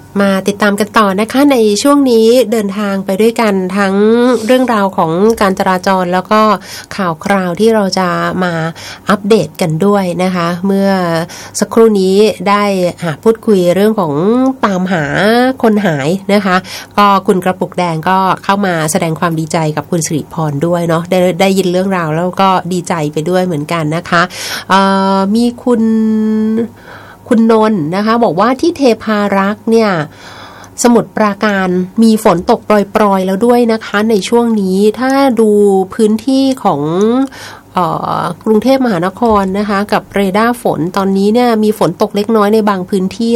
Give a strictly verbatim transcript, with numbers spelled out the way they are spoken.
มาติดตามกันต่อนะคะในช่วงนี้เดินทางไปด้วยกันทั้งเรื่องราวของการจราจรแล้วก็ข่าวคราวที่เราจะมาอัปเดตกันด้วยนะคะเมื่อสักครู่นี้ได้พูดคุยเรื่องของตามหาคนหายนะคะก็คุณกระปุกแดงก็เข้ามาแสดงความดีใจกับคุณสิริพรด้วยเนาะได้ได้ยินเรื่องราวแล้วก็ดีใจไปด้วยเหมือนกันนะคะมีคุณคุณนนท์นะคะบอกว่าที่เทพารักษ์เนี่ยสมุทรปราการมีฝนตกปรอยๆแล้วด้วยนะคะในช่วงนี้ถ้าดูพื้นที่ของเอ่อกรุงเทพมหานครนะคะกับเรดาร์ฝนตอนนี้เนี่ยมีฝนตกเล็กน้อยในบางพื้นที่